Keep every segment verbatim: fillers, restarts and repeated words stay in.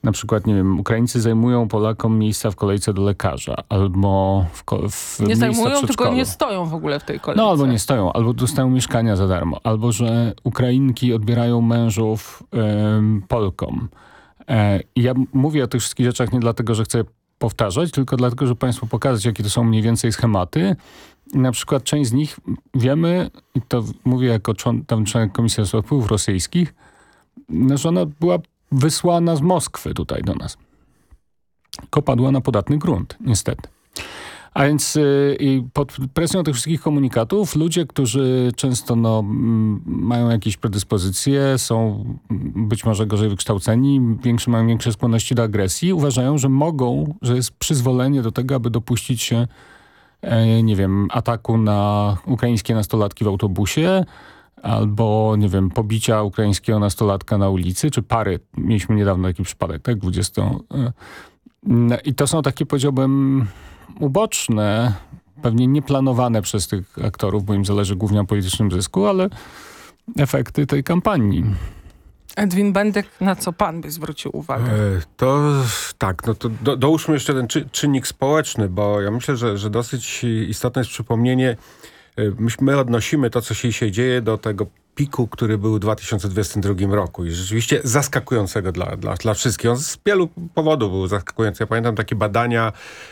na przykład, nie wiem, Ukraińcy zajmują Polakom miejsca w kolejce do lekarza, albo w, w Nie miejsca zajmują, w tylko nie stoją w ogóle w tej kolejce. No albo nie stoją, albo dostają mieszkania za darmo, albo że Ukrainki odbierają mężów ym, Polkom. E, I ja mówię o tych wszystkich rzeczach nie dlatego, że chcę powtarzać, tylko dlatego, że Państwu pokazać, jakie to są mniej więcej schematy. I na przykład część z nich wiemy, i to mówię jako człon, tam członek Komisji do Spraw Wpływów Rosyjskich, no, że ona była wysłana z Moskwy tutaj do nas. Tylko padła na podatny grunt, niestety. A więc yy, pod presją tych wszystkich komunikatów ludzie, którzy często no, m, mają jakieś predyspozycje, są być może gorzej wykształceni, większe, mają większe skłonności do agresji, uważają, że mogą, że jest przyzwolenie do tego, aby dopuścić się e, nie wiem, ataku na ukraińskie nastolatki w autobusie, albo, nie wiem, pobicia ukraińskiego nastolatka na ulicy, czy pary. Mieliśmy niedawno taki przypadek, tak? dwudziesto. No, i to są takie, powiedziałbym, uboczne, pewnie nieplanowane przez tych aktorów, bo im zależy głównie na politycznym zysku, ale efekty tej kampanii. Edwin Bendek, na co pan by zwrócił uwagę? E, to tak, no to do, dołóżmy jeszcze ten czy, czynnik społeczny, bo ja myślę, że, że dosyć istotne jest przypomnienie. My odnosimy to, co się dzisiaj dzieje, do tego piku, który był w dwa tysiące dwudziestym drugim roku i rzeczywiście zaskakującego dla, dla, dla wszystkich. On z wielu powodów był zaskakujący. Ja pamiętam takie badania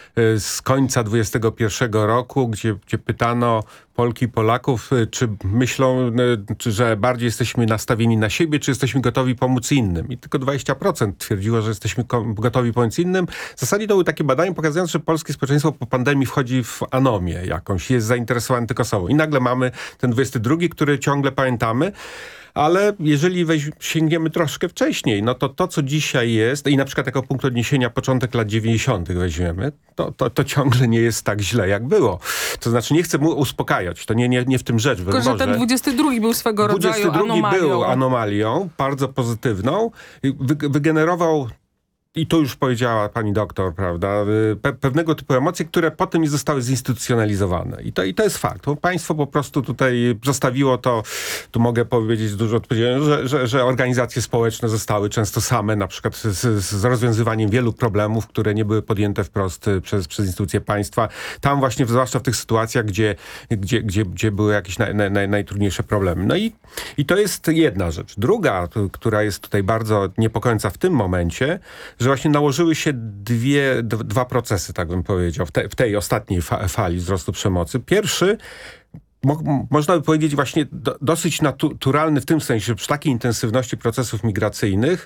z końca dwudziestego pierwszego roku, gdzie, gdzie pytano Polki i Polaków, czy myślą, czy, że bardziej jesteśmy nastawieni na siebie, czy jesteśmy gotowi pomóc innym. I tylko dwadzieścia procent twierdziło, że jesteśmy gotowi pomóc innym. W zasadzie to były takie badania pokazujące, że polskie społeczeństwo po pandemii wchodzi w anomię jakąś, jest zainteresowane tylko sobą. I nagle mamy ten dwudziesty drugi, który ciągle pamiętamy. Ale jeżeli weź, sięgniemy troszkę wcześniej, no to to, co dzisiaj jest, i na przykład jako punkt odniesienia początek lat dziewięćdziesiątych weźmiemy, to, to, to ciągle nie jest tak źle, jak było. To znaczy nie chcę mu uspokajać, to nie, nie, nie w tym rzecz. Tylko, że ten dwudziesty drugi był swego rodzaju anomalią. dwudziesty drugi był anomalią, bardzo pozytywną. Wy, wygenerował, i to już powiedziała pani doktor, prawda, pe pewnego typu emocje, które potem nie zostały zinstytucjonalizowane. I to, i to jest fakt. Bo państwo po prostu tutaj zostawiło to, tu mogę powiedzieć dużo odpowiedzialnie, że, że, że organizacje społeczne zostały często same, na przykład z, z rozwiązywaniem wielu problemów, które nie były podjęte wprost przez, przez instytucje państwa. Tam właśnie, zwłaszcza w tych sytuacjach, gdzie, gdzie, gdzie, gdzie były jakieś naj, naj, naj, najtrudniejsze problemy. No i, i to jest jedna rzecz. Druga, która jest tutaj bardzo niepokojąca w tym momencie, że właśnie nałożyły się dwie, dwa procesy, tak bym powiedział, w, te, w tej ostatniej fa fali wzrostu przemocy. Pierwszy, mo można by powiedzieć właśnie do, dosyć naturalny w tym sensie, że przy takiej intensywności procesów migracyjnych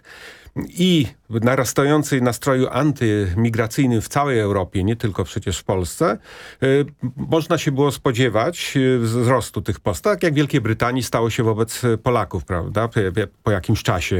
i narastającej nastroju antymigracyjnym w całej Europie, nie tylko przecież w Polsce, y, można się było spodziewać y, wzrostu tych postaw, tak jak w Wielkiej Brytanii stało się wobec Polaków, prawda, po, po jakimś czasie.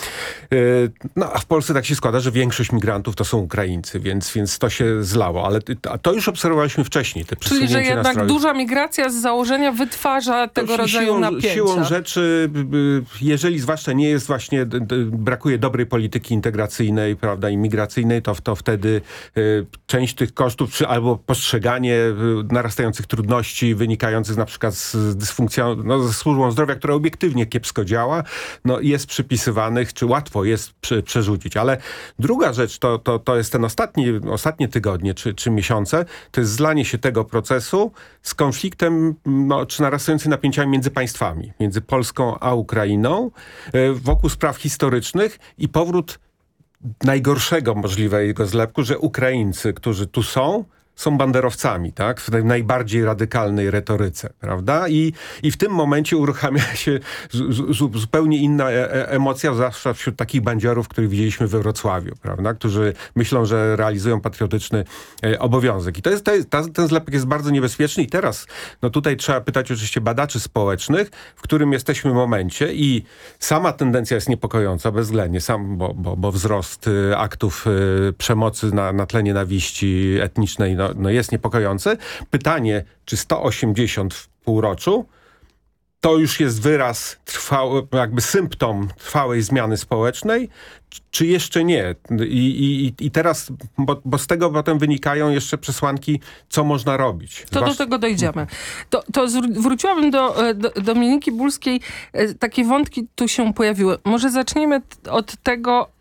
Y, no a w Polsce tak się składa, że większość migrantów to są Ukraińcy, więc, więc to się zlało, ale to, to już obserwowaliśmy wcześniej. Te Czyli, że jednak nastrojów. Duża migracja z założenia wytwarza tego rodzaju siłą, napięcia. Siłą rzeczy, jeżeli zwłaszcza nie jest właśnie, brakuje dobrej polityki integracyjnej, prawda, imigracyjnej, to, to wtedy y, część tych kosztów, czy albo postrzeganie y, narastających trudności wynikających na przykład z dysfunkcją, no, ze służbą zdrowia, która obiektywnie kiepsko działa, no jest przypisywanych, czy łatwo jest przy, przerzucić. Ale druga rzecz, to, to, to jest ten ostatni, ostatnie tygodnie, czy, czy miesiące, to jest zlanie się tego procesu z konfliktem, no, czy narastającymi napięciami między państwami, między Polską a Ukrainą, y, wokół spraw historycznych i powrót najgorszego możliwego zlepku, że Ukraińcy, którzy tu są, są banderowcami, tak? W tej najbardziej radykalnej retoryce, prawda? I, i w tym momencie uruchamia się z, z, zupełnie inna e emocja, zwłaszcza wśród takich bandziorów, których widzieliśmy we Wrocławiu, prawda? Którzy myślą, że realizują patriotyczny e, obowiązek. I to jest, to jest, ta, ten zlepek jest bardzo niebezpieczny i teraz, no tutaj trzeba pytać oczywiście badaczy społecznych, w którym jesteśmy momencie i sama tendencja jest niepokojąca, bezwzględnie, sam, bo, bo, bo wzrost y, aktów y, przemocy na, na tle nienawiści etnicznej, no, no jest niepokojący. Pytanie, czy sto osiemdziesiąt w półroczu to już jest wyraz, trwały, jakby symptom trwałej zmiany społecznej, czy jeszcze nie? I, i, i teraz, bo, bo z tego potem wynikają jeszcze przesłanki, co można robić. To Zwłasz... do tego dojdziemy. To, to wróciłabym do, do Dominiki Bulskiej. Takie wątki tu się pojawiły. Może zaczniemy od tego,